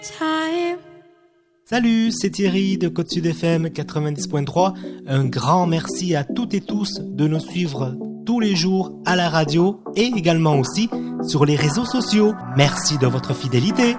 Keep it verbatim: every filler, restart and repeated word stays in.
Time. Salut, c'est Thierry de Côte Sud F M quatre-vingt-dix point trois. Un grand merci à toutes et tous de nous suivre tous les jours à la radio et également aussi sur les réseaux sociaux. Merci de votre fidélité.